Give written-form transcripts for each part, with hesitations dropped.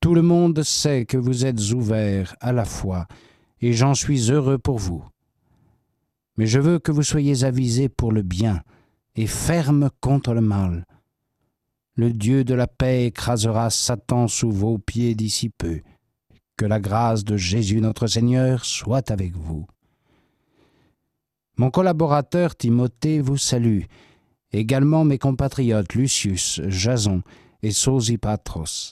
Tout le monde sait que vous êtes ouverts à la foi, et j'en suis heureux pour vous. Mais je veux que vous soyez avisés pour le bien et fermes contre le mal. Le Dieu de la paix écrasera Satan sous vos pieds d'ici peu. Que la grâce de Jésus notre Seigneur soit avec vous. Mon collaborateur Timothée vous salue, également mes compatriotes Lucius, Jason et Sosipatros.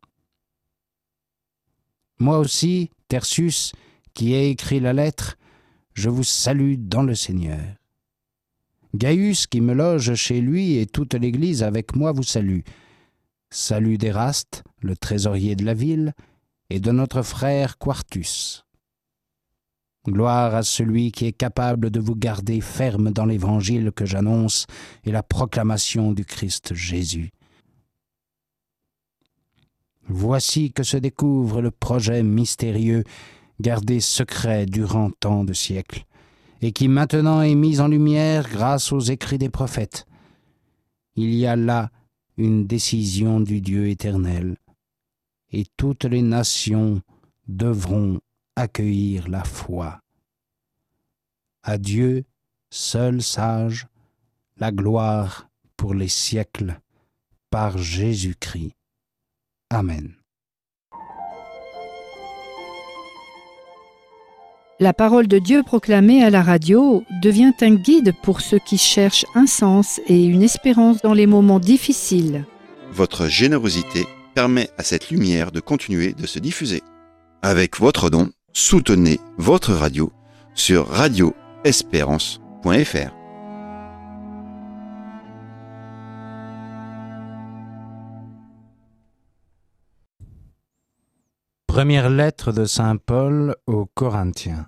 Moi aussi, Tertius, qui ai écrit la lettre, je vous salue dans le Seigneur. Gaius, qui me loge chez lui, et toute l'Église avec moi vous salue. Salut d'Éraste, le trésorier de la ville, et de notre frère Quartus. Gloire à celui qui est capable de vous garder ferme dans l'Évangile que j'annonce et la proclamation du Christ Jésus. Voici que se découvre le projet mystérieux gardé secret durant tant de siècles, et qui maintenant est mis en lumière grâce aux écrits des prophètes. Il y a là une décision du Dieu éternel, et toutes les nations devront accueillir la foi. À Dieu, seul sage, la gloire pour les siècles, par Jésus-Christ. Amen. La parole de Dieu proclamée à la radio devient un guide pour ceux qui cherchent un sens et une espérance dans les moments difficiles. Votre générosité permet à cette lumière de continuer de se diffuser. Avec votre don, soutenez votre radio sur radioespérance.fr. Première lettre de saint Paul aux Corinthiens.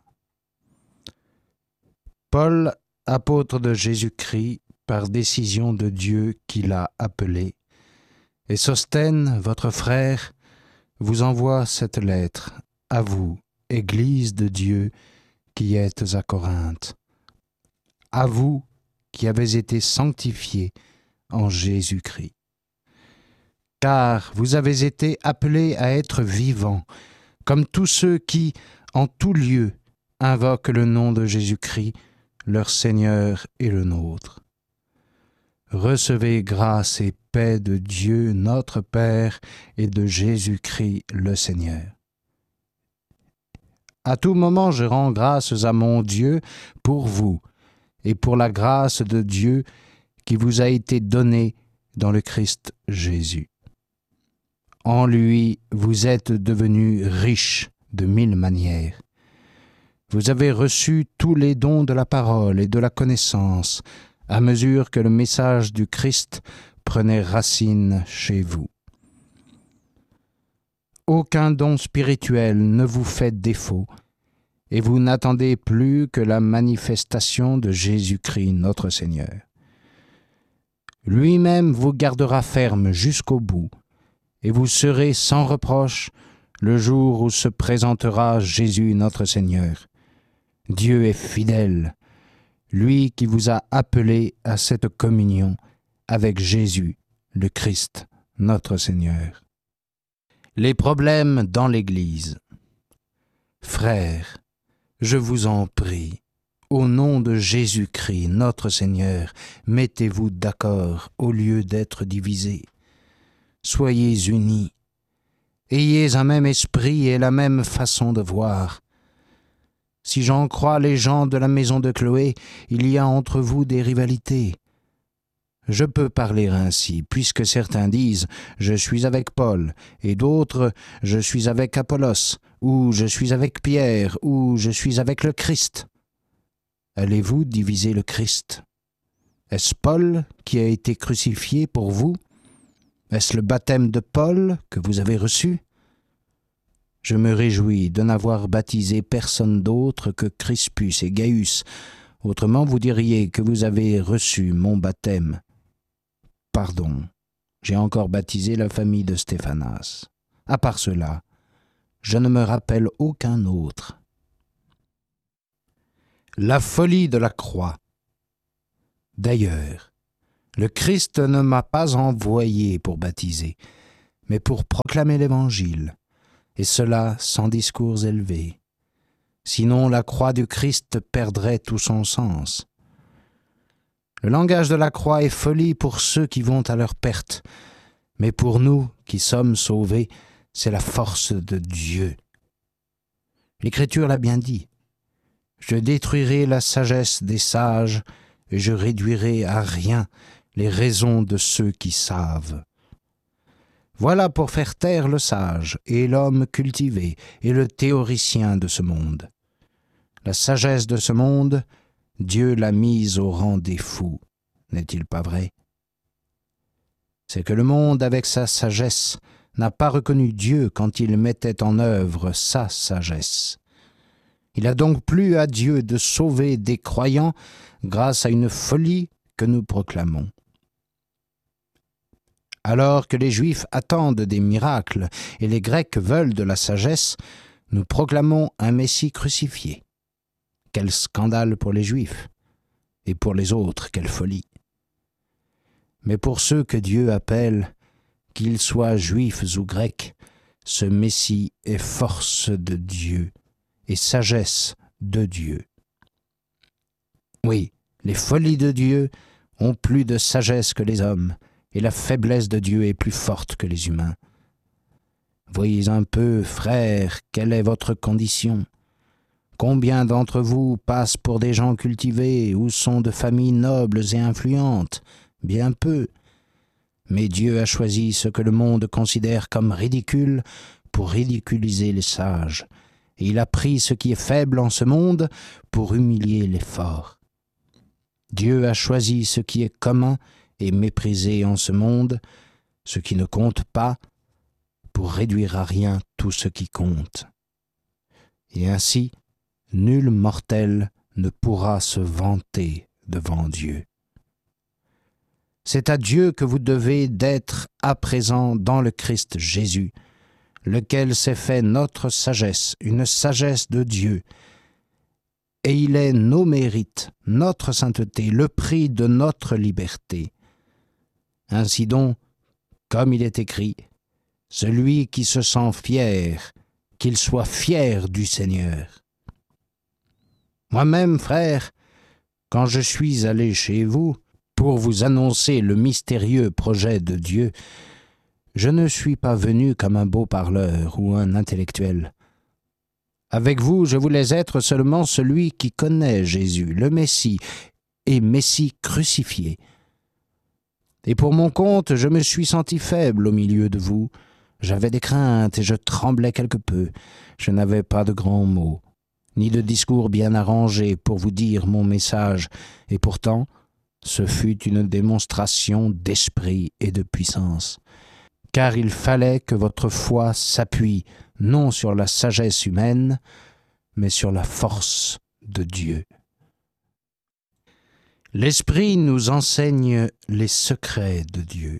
Paul, apôtre de Jésus-Christ, par décision de Dieu qui l'a appelé, et Sosthène, votre frère, vous envoie cette lettre, à vous, Église de Dieu, qui êtes à Corinthe, à vous qui avez été sanctifiés en Jésus-Christ. Car vous avez été appelés à être vivants, comme tous ceux qui, en tout lieu, invoquent le nom de Jésus-Christ, leur Seigneur et le nôtre. Recevez grâce et paix de Dieu notre Père et de Jésus-Christ le Seigneur. À tout moment, je rends grâces à mon Dieu pour vous et pour la grâce de Dieu qui vous a été donnée dans le Christ Jésus. En lui, vous êtes devenus riches de 1000 manières. Vous avez reçu tous les dons de la parole et de la connaissance, à mesure que le message du Christ prenait racine chez vous. Aucun don spirituel ne vous fait défaut, et vous n'attendez plus que la manifestation de Jésus-Christ notre Seigneur. Lui-même vous gardera ferme jusqu'au bout, et vous serez sans reproche le jour où se présentera Jésus notre Seigneur. Dieu est fidèle, lui qui vous a appelé à cette communion avec Jésus, le Christ, notre Seigneur. Les problèmes dans l'Église. Frères, je vous en prie, au nom de Jésus-Christ, notre Seigneur, mettez-vous d'accord au lieu d'être divisés. Soyez unis, ayez un même esprit et la même façon de voir. Si j'en crois les gens de la maison de Chloé, il y a entre vous des rivalités. Je peux parler ainsi, puisque certains disent « Je suis avec Paul » et d'autres « Je suis avec Apollos » ou « Je suis avec Pierre » ou « Je suis avec le Christ ». Allez-vous diviser le Christ? Est-ce Paul qui a été crucifié pour vous? Est-ce le baptême de Paul que vous avez reçu? Je me réjouis de n'avoir baptisé personne d'autre que Crispus et Gaius. Autrement, vous diriez que vous avez reçu mon baptême. Pardon, j'ai encore baptisé la famille de Stéphanas. À part cela, je ne me rappelle aucun autre. La folie de la croix. D'ailleurs, le Christ ne m'a pas envoyé pour baptiser, mais pour proclamer l'Évangile, et cela sans discours élevés. Sinon la croix du Christ perdrait tout son sens. Le langage de la croix est folie pour ceux qui vont à leur perte, mais pour nous qui sommes sauvés, c'est la force de Dieu. L'Écriture l'a bien dit. Je détruirai la sagesse des sages et je réduirai à rien les raisons de ceux qui savent. Voilà pour faire taire le sage et l'homme cultivé et le théoricien de ce monde. La sagesse de ce monde, Dieu l'a mise au rang des fous, n'est-il pas vrai? C'est que le monde, avec sa sagesse, n'a pas reconnu Dieu quand il mettait en œuvre sa sagesse. Il a donc plu à Dieu de sauver des croyants grâce à une folie que nous proclamons. Alors que les Juifs attendent des miracles et les Grecs veulent de la sagesse, nous proclamons un Messie crucifié. Quel scandale pour les Juifs, et pour les autres, quelle folie. Mais pour ceux que Dieu appelle, qu'ils soient Juifs ou Grecs, ce Messie est force de Dieu et sagesse de Dieu. Oui, les folies de Dieu ont plus de sagesse que les hommes, et la faiblesse de Dieu est plus forte que les humains. Voyez un peu, frères, quelle est votre condition. Combien d'entre vous passent pour des gens cultivés ou sont de familles nobles et influentes? Bien peu. Mais Dieu a choisi ce que le monde considère comme ridicule pour ridiculiser les sages. Et il a pris ce qui est faible en ce monde pour humilier les forts. Dieu a choisi ce qui est commun et méprisé en ce monde, ce qui ne compte pas, pour réduire à rien tout ce qui compte. Et ainsi, nul mortel ne pourra se vanter devant Dieu. C'est à Dieu que vous devez d'être à présent dans le Christ Jésus, lequel s'est fait notre sagesse, une sagesse de Dieu. Et il est nos mérites, notre sainteté, le prix de notre liberté. Ainsi donc, comme il est écrit, celui qui se sent fier, qu'il soit fier du Seigneur. Moi-même, frère, quand je suis allé chez vous pour vous annoncer le mystérieux projet de Dieu, je ne suis pas venu comme un beau parleur ou un intellectuel. Avec vous, je voulais être seulement celui qui connaît Jésus, le Messie, et Messie crucifié. Et pour mon compte, je me suis senti faible au milieu de vous. J'avais des craintes et je tremblais quelque peu. Je n'avais pas de grands mots, ni de discours bien arrangés pour vous dire mon message, et pourtant, ce fut une démonstration d'esprit et de puissance. Car il fallait que votre foi s'appuie non sur la sagesse humaine, mais sur la force de Dieu. L'Esprit nous enseigne les secrets de Dieu.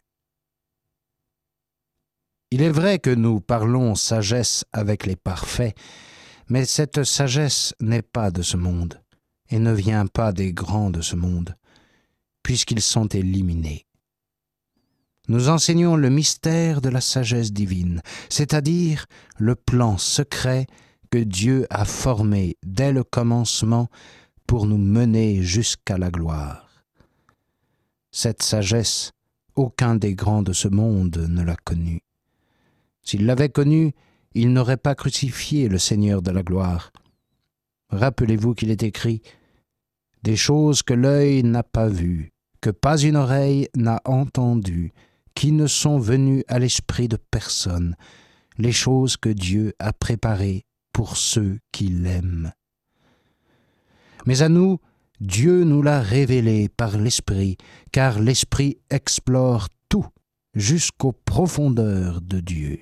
Il est vrai que nous parlons sagesse avec les parfaits, mais cette sagesse n'est pas de ce monde, et ne vient pas des grands de ce monde, puisqu'ils sont éliminés. Nous enseignons le mystère de la sagesse divine, c'est-à-dire le plan secret que Dieu a formé dès le commencement pour nous mener jusqu'à la gloire. Cette sagesse, aucun des grands de ce monde ne l'a connue. S'il l'avait connue, il n'aurait pas crucifié le Seigneur de la gloire. Rappelez-vous qu'il est écrit « Des choses que l'œil n'a pas vues, que pas une oreille n'a entendues, qui ne sont venues à l'esprit de personne, les choses que Dieu a préparées pour ceux qui l'aiment. » Mais à nous, Dieu nous l'a révélé par l'Esprit, car l'Esprit explore tout jusqu'aux profondeurs de Dieu.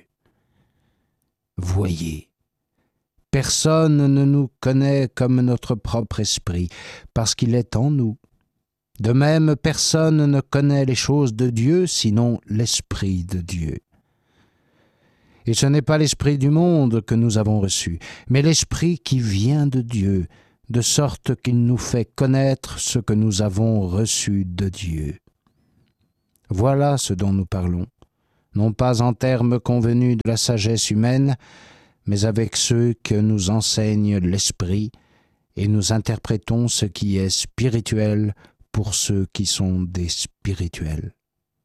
Voyez, personne ne nous connaît comme notre propre esprit, parce qu'il est en nous. De même, personne ne connaît les choses de Dieu, sinon l'Esprit de Dieu. Et ce n'est pas l'Esprit du monde que nous avons reçu, mais l'Esprit qui vient de Dieu, de sorte qu'il nous fait connaître ce que nous avons reçu de Dieu. Voilà ce dont nous parlons. non pas en termes convenus de la sagesse humaine, mais avec ceux que nous enseigne l'Esprit, et nous interprétons ce qui est spirituel pour ceux qui sont des spirituels.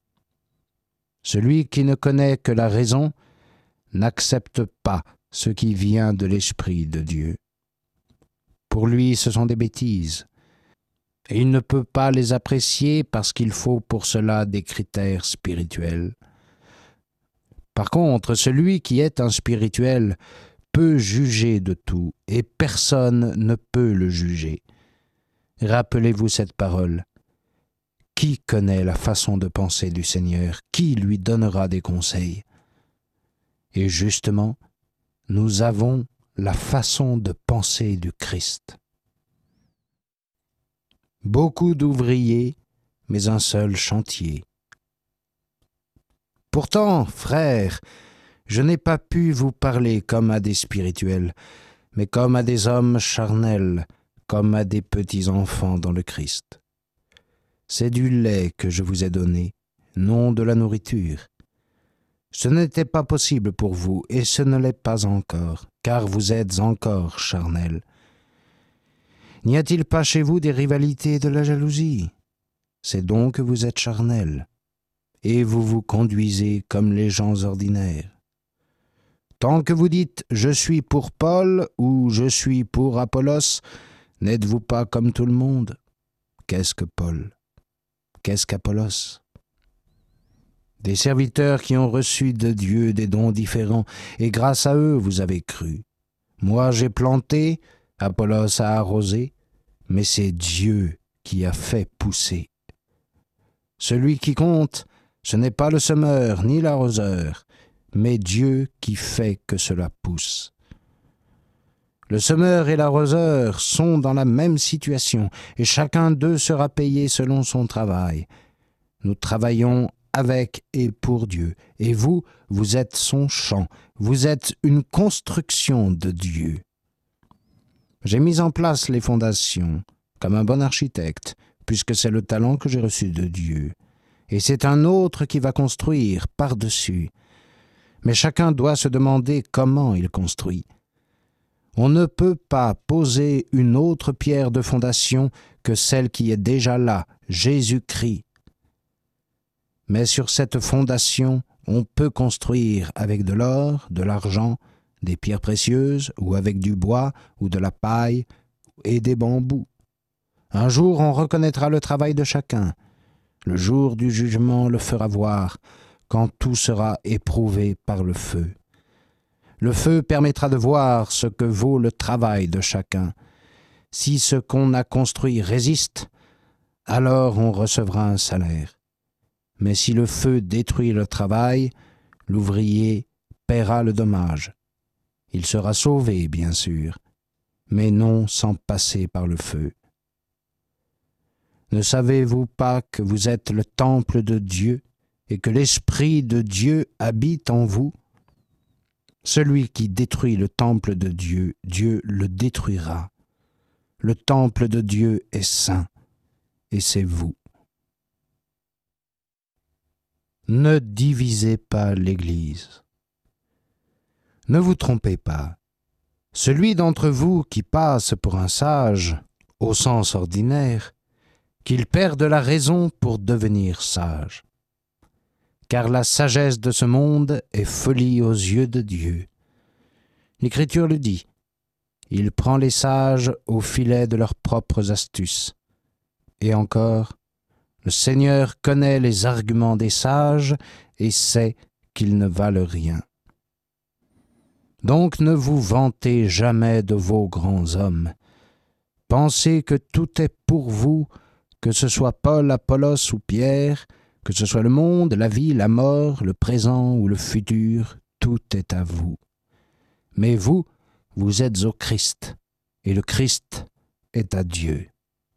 Celui qui ne connaît que la raison n'accepte pas ce qui vient de l'Esprit de Dieu. Pour lui, ce sont des bêtises, et il ne peut pas les apprécier parce qu'il faut pour cela des critères spirituels. Par contre, celui qui est un spirituel peut juger de tout, et personne ne peut le juger. Rappelez-vous cette parole. Qui connaît la façon de penser du Seigneur? Qui lui donnera des conseils? Et justement, nous avons la façon de penser du Christ. Beaucoup d'ouvriers, mais un seul chantier. Pourtant, frères, je n'ai pas pu vous parler comme à des spirituels, mais comme à des hommes charnels, comme à des petits enfants dans le Christ. C'est du lait que je vous ai donné, non de la nourriture. Ce n'était pas possible pour vous, et ce ne l'est pas encore, car vous êtes encore charnels. N'y a-t-il pas chez vous des rivalités et de la jalousie? C'est donc que vous êtes charnels, et vous vous conduisez comme les gens ordinaires. Tant que vous dites « je suis pour Paul » ou « je suis pour Apollos », n'êtes-vous pas comme tout le monde? Qu'est-ce que Paul? Qu'est-ce qu'Apollos? Des serviteurs qui ont reçu de Dieu des dons différents, et grâce à eux vous avez cru. Moi j'ai planté, Apollos a arrosé, mais c'est Dieu qui a fait pousser. Celui qui compte, ce n'est pas le semeur ni l'arroseur, mais Dieu qui fait que cela pousse. Le semeur et l'arroseur sont dans la même situation, et chacun d'eux sera payé selon son travail. Nous travaillons avec et pour Dieu, et vous, vous êtes son champ, vous êtes une construction de Dieu. J'ai mis en place les fondations, comme un bon architecte, puisque c'est le talent que j'ai reçu de Dieu, et c'est un autre qui va construire par-dessus. Mais chacun doit se demander comment il construit. On ne peut pas poser une autre pierre de fondation que celle qui est déjà là, Jésus-Christ. Mais sur cette fondation, on peut construire avec de l'or, de l'argent, des pierres précieuses, ou avec du bois, ou de la paille, et des bambous. Un jour, on reconnaîtra le travail de chacun. Le jour du jugement le fera voir, quand tout sera éprouvé par le feu. Le feu permettra de voir ce que vaut le travail de chacun. Si ce qu'on a construit résiste, alors on recevra un salaire. Mais si le feu détruit le travail, l'ouvrier paiera le dommage. Il sera sauvé, bien sûr, mais non sans passer par le feu. Ne savez-vous pas que vous êtes le temple de Dieu et que l'Esprit de Dieu habite en vous? Celui qui détruit le temple de Dieu, Dieu le détruira. Le temple de Dieu est saint, et c'est vous. Ne divisez pas l'Église. Ne vous trompez pas. Celui d'entre vous qui passe pour un sage, au sens ordinaire, qu'il perde la raison pour devenir sage. Car la sagesse de ce monde est folie aux yeux de Dieu. L'Écriture le dit, il prend les sages au filet de leurs propres astuces. Et encore, le Seigneur connaît les arguments des sages et sait qu'ils ne valent rien. Donc ne vous vantez jamais de vos grands hommes. Pensez que tout est pour vous, que ce soit Paul, Apollos ou Pierre, que ce soit le monde, la vie, la mort, le présent ou le futur, tout est à vous. Mais vous, vous êtes au Christ, et le Christ est à Dieu.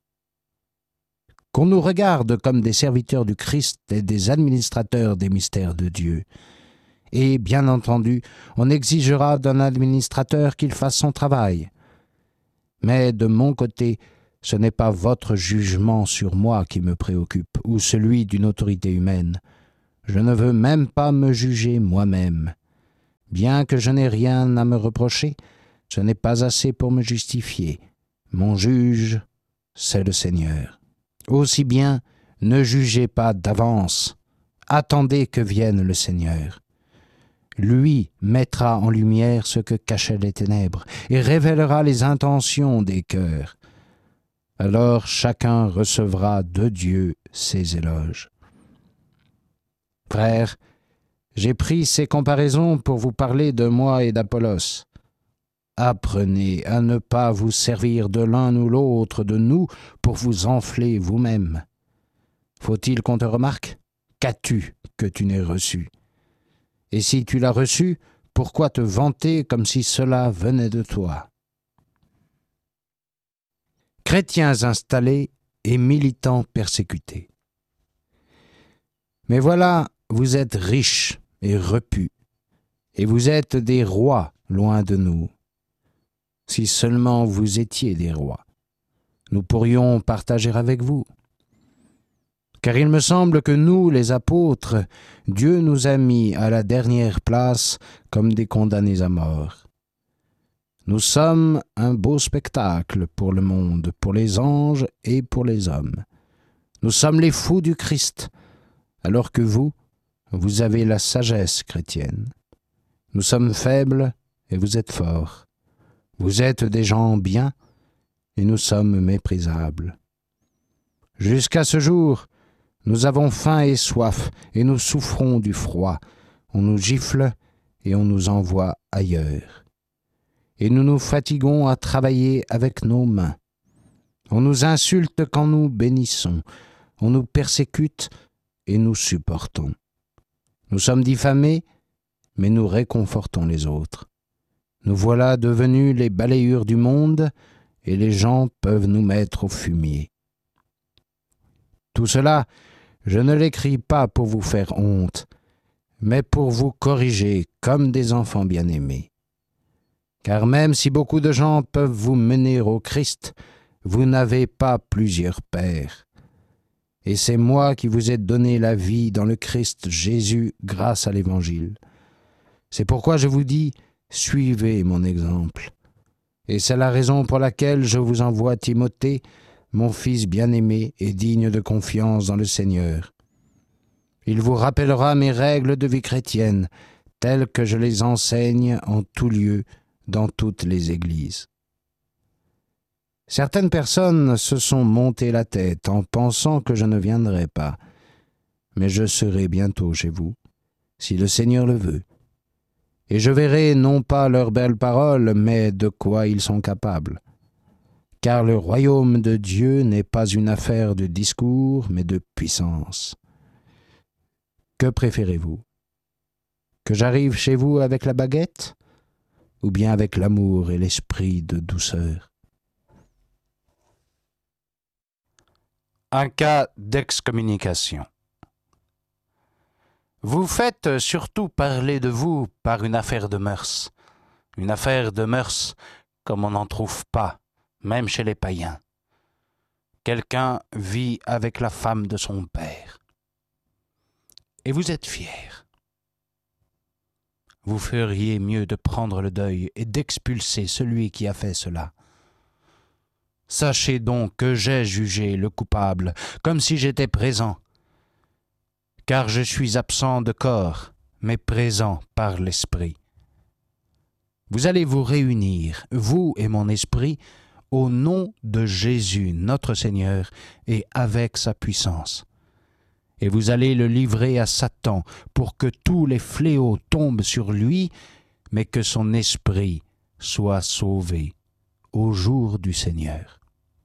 Qu'on nous regarde comme des serviteurs du Christ et des administrateurs des mystères de Dieu. Et, bien entendu, on exigera d'un administrateur qu'il fasse son travail. Mais de mon côté, ce n'est pas votre jugement sur moi qui me préoccupe, ou celui d'une autorité humaine. Je ne veux même pas me juger moi-même. Bien que je n'ai rien à me reprocher, ce n'est pas assez pour me justifier. Mon juge, c'est le Seigneur. Aussi bien, ne jugez pas d'avance. Attendez que vienne le Seigneur. Lui mettra en lumière ce que cachaient les ténèbres et révélera les intentions des cœurs. Alors chacun recevra de Dieu ses éloges. Frères, j'ai pris ces comparaisons pour vous parler de moi et d'Apollos. Apprenez à ne pas vous servir de l'un ou l'autre de nous pour vous enfler vous-même. Faut-il qu'on te remarque? Qu'as-tu que tu n'aies reçu? Et si tu l'as reçu, pourquoi te vanter comme si cela venait de toi? Chrétiens installés et militants persécutés. Mais voilà, vous êtes riches et repus, et vous êtes des rois loin de nous. Si seulement vous étiez des rois, nous pourrions partager avec vous. Car il me semble que nous, les apôtres, Dieu nous a mis à la dernière place comme des condamnés à mort. Nous sommes un beau spectacle pour le monde, pour les anges et pour les hommes. Nous sommes les fous du Christ, alors que vous avez la sagesse chrétienne. Nous sommes faibles et vous êtes forts. Vous êtes des gens bien et nous sommes méprisables. Jusqu'à ce jour, nous avons faim et soif et nous souffrons du froid. On nous gifle et on nous envoie ailleurs. Et nous nous fatiguons à travailler avec nos mains. On nous insulte quand nous bénissons. On nous persécute et nous supportons. Nous sommes diffamés, mais nous réconfortons les autres. Nous voilà devenus les balayures du monde et les gens peuvent nous mettre au fumier. Tout cela, je ne l'écris pas pour vous faire honte, mais pour vous corriger comme des enfants bien-aimés. Car même si beaucoup de gens peuvent vous mener au Christ, vous n'avez pas plusieurs pères. Et c'est moi qui vous ai donné la vie dans le Christ Jésus grâce à l'Évangile. C'est pourquoi je vous dis, suivez mon exemple. Et c'est la raison pour laquelle je vous envoie Timothée, mon fils bien-aimé et digne de confiance dans le Seigneur. Il vous rappellera mes règles de vie chrétienne, telles que je les enseigne en tout lieu, dans toutes les églises. Certaines personnes se sont montées la tête en pensant que je ne viendrai pas, mais je serai bientôt chez vous, si le Seigneur le veut. Et je verrai non pas leurs belles paroles, mais de quoi ils sont capables. Car le royaume de Dieu n'est pas une affaire de discours, mais de puissance. Que préférez-vous? Que j'arrive chez vous avec la baguette, ou bien avec l'amour et l'esprit de douceur? Un cas d'excommunication. Vous faites surtout parler de vous par une affaire de mœurs. Une affaire de mœurs comme on n'en trouve pas, même chez les païens. Quelqu'un vit avec la femme de son père. Et vous êtes fiers. Vous feriez mieux de prendre le deuil et d'expulser celui qui a fait cela. Sachez donc que j'ai jugé le coupable, comme si j'étais présent. Car je suis absent de corps, mais présent par l'esprit. Vous allez vous réunir, vous et mon esprit, au nom de Jésus, notre Seigneur, et avec sa puissance. Et vous allez le livrer à Satan pour que tous les fléaux tombent sur lui, mais que son esprit soit sauvé au jour du Seigneur.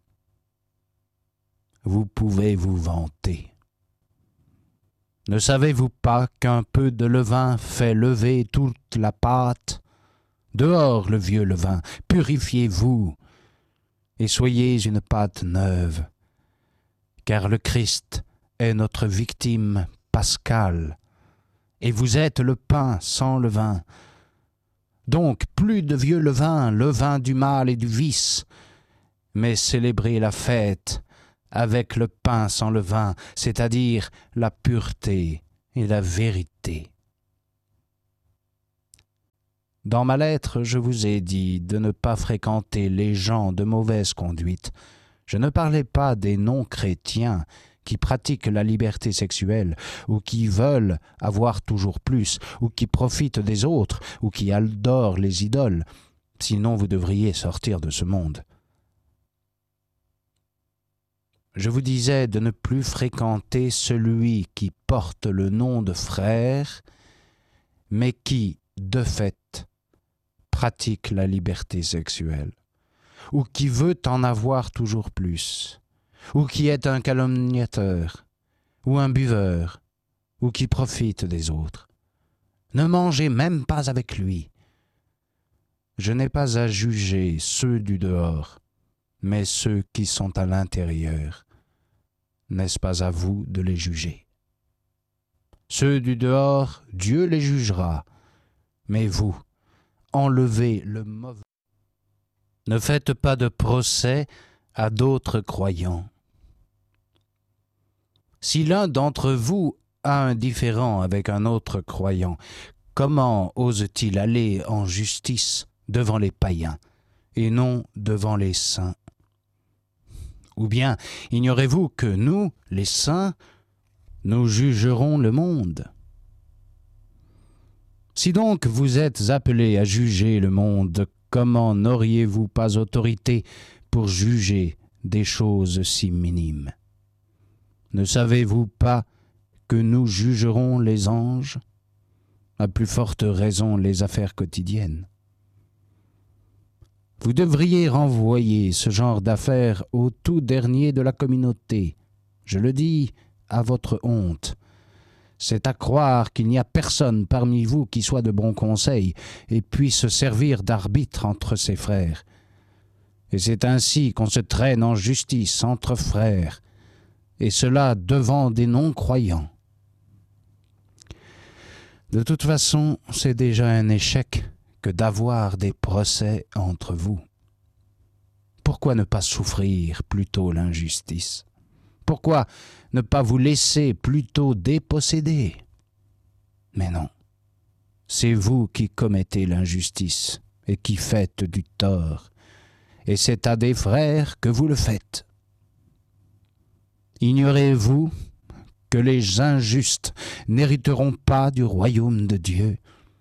Vous pouvez vous vanter. Ne savez-vous pas qu'un peu de levain fait lever toute la pâte? Dehors le vieux levain, purifiez-vous, et soyez une pâte neuve, car le Christ est notre victime pascale, et vous êtes le pain sans levain. Donc plus de vieux levain, levain du mal et du vice, mais célébrez la fête avec le pain sans levain, c'est-à-dire la pureté et la vérité. Dans ma lettre, je vous ai dit de ne pas fréquenter les gens de mauvaise conduite. Je ne parlais pas des non-chrétiens qui pratiquent la liberté sexuelle, ou qui veulent avoir toujours plus, ou qui profitent des autres, ou qui adorent les idoles. Sinon, vous devriez sortir de ce monde. Je vous disais de ne plus fréquenter celui qui porte le nom de frère, mais qui, de fait, pratique la liberté sexuelle, ou qui veut en avoir toujours plus, ou qui est un calomniateur, ou un buveur, ou qui profite des autres. Ne mangez même pas avec lui. Je n'ai pas à juger ceux du dehors, mais ceux qui sont à l'intérieur. N'est-ce pas à vous de les juger? Ceux du dehors, Dieu les jugera, mais vous, enlevez le mauvais. Ne faites pas de procès à d'autres croyants. Si l'un d'entre vous a un différend avec un autre croyant, comment ose-t-il aller en justice devant les païens et non devant les saints? Ou bien ignorez-vous que nous, les saints, nous jugerons le monde? Si donc vous êtes appelés à juger le monde, comment n'auriez-vous pas autorité pour juger des choses si minimes? Ne savez-vous pas que nous jugerons les anges? À plus forte raison les affaires quotidiennes. Vous devriez renvoyer ce genre d'affaires au tout dernier de la communauté. Je le dis à votre honte. C'est à croire qu'il n'y a personne parmi vous qui soit de bon conseil et puisse servir d'arbitre entre ses frères. Et c'est ainsi qu'on se traîne en justice entre frères, et cela devant des non-croyants. De toute façon, c'est déjà un échec que d'avoir des procès entre vous. Pourquoi ne pas souffrir plutôt l'injustice? Pourquoi ne pas vous laisser plutôt déposséder? Mais non, c'est vous qui commettez l'injustice et qui faites du tort, et c'est à des frères que vous le faites. Ignorez-vous que les injustes n'hériteront pas du royaume de Dieu?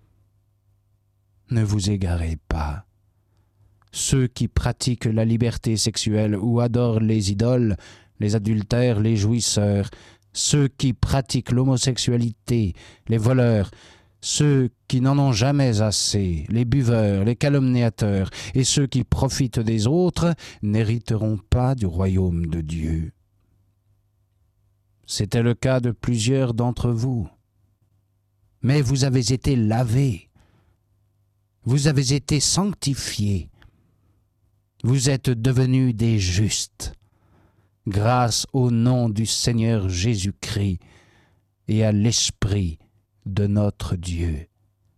Ne vous égarez pas. Ceux qui pratiquent la liberté sexuelle ou adorent les idoles, les adultères, les jouisseurs, ceux qui pratiquent l'homosexualité, les voleurs, ceux qui n'en ont jamais assez, les buveurs, les calomniateurs et ceux qui profitent des autres n'hériteront pas du royaume de Dieu. C'était le cas de plusieurs d'entre vous. Mais vous avez été lavés. Vous avez été sanctifiés. Vous êtes devenus des justes, grâce au nom du Seigneur Jésus-Christ et à l'Esprit de notre Dieu.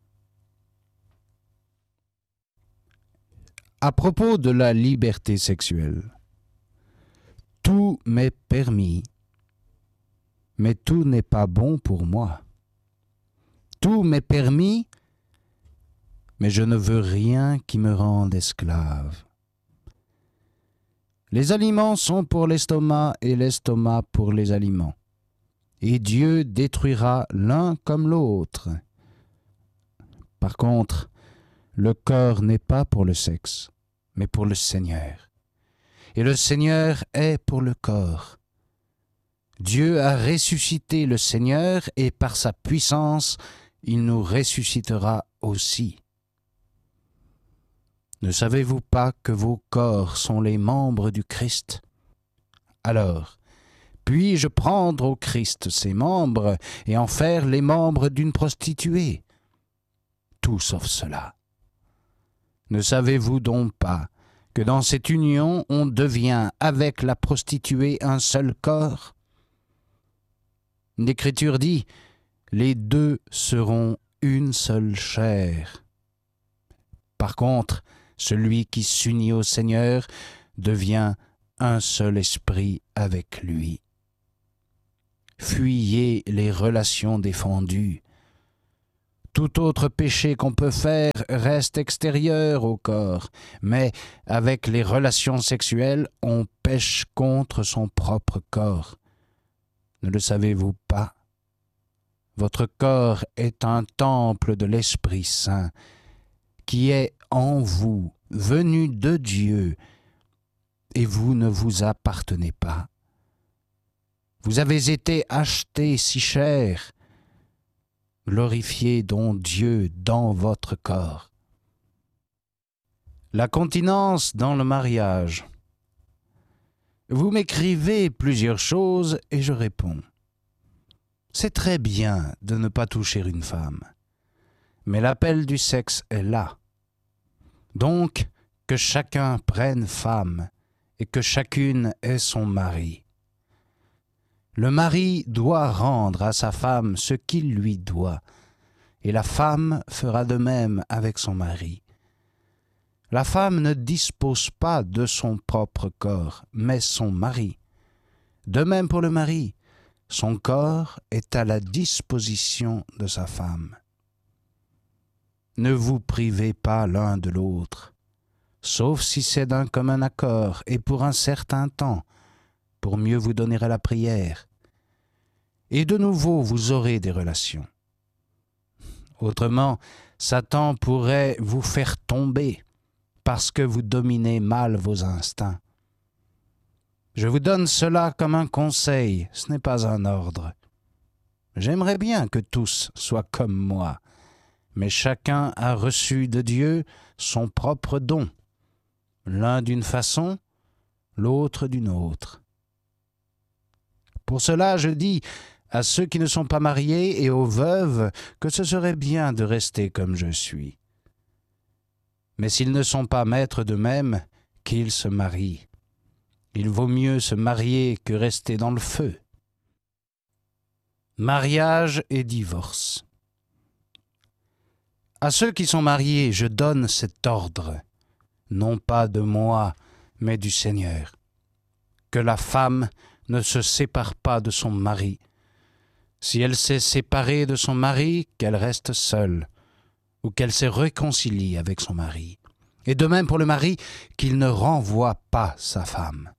À propos de la liberté sexuelle, tout m'est permis, mais tout n'est pas bon pour moi. Tout m'est permis, mais je ne veux rien qui me rende esclave. Les aliments sont pour l'estomac et l'estomac pour les aliments. Et Dieu détruira l'un comme l'autre. Par contre, le corps n'est pas pour le sexe, mais pour le Seigneur. Et le Seigneur est pour le corps. Dieu a ressuscité le Seigneur et par sa puissance, il nous ressuscitera aussi. Ne savez-vous pas que vos corps sont les membres du Christ? Alors, puis-je prendre au Christ ses membres et en faire les membres d'une prostituée? Tout sauf cela. Ne savez-vous donc pas que dans cette union on devient avec la prostituée un seul corps? L'Écriture dit « Les deux seront une seule chair ». Par contre, celui qui s'unit au Seigneur devient un seul esprit avec lui. fuyez les relations défendues. Tout autre péché qu'on peut faire reste extérieur au corps, mais avec les relations sexuelles, on pêche contre son propre corps. Ne le savez-vous pas? Votre corps est un temple de l'Esprit Saint, qui est en vous, venu de Dieu, et vous ne vous appartenez pas. Vous avez été achetés si cher. Glorifiez donc Dieu dans votre corps. La continence dans le mariage. Vous m'écrivez plusieurs choses et je réponds. C'est très bien de ne pas toucher une femme, mais l'appel du sexe est là. Donc, que chacun prenne femme et que chacune ait son mari. Le mari doit rendre à sa femme ce qu'il lui doit, et la femme fera de même avec son mari. La femme ne dispose pas de son propre corps, mais son mari. De même pour le mari, son corps est à la disposition de sa femme. Ne vous privez pas l'un de l'autre, sauf si c'est d'un commun accord et pour un certain temps, pour mieux vous donner à la prière. Et de nouveau vous aurez des relations. Autrement, Satan pourrait vous faire tomber parce que vous dominez mal vos instincts. Je vous donne cela comme un conseil, ce n'est pas un ordre. J'aimerais bien que tous soient comme moi, mais chacun a reçu de Dieu son propre don, l'un d'une façon, l'autre d'une autre. Pour cela, je dis à ceux qui ne sont pas mariés et aux veuves que ce serait bien de rester comme je suis. Mais s'ils ne sont pas maîtres d'eux-mêmes, qu'ils se marient. Il vaut mieux se marier que rester dans le feu. Mariage et divorce. À ceux qui sont mariés, je donne cet ordre, non pas de moi, mais du Seigneur, que la femme ne se sépare pas de son mari. Si elle s'est séparée de son mari, qu'elle reste seule, ou qu'elle se réconcilie avec son mari. Et de même pour le mari, qu'il ne renvoie pas sa femme.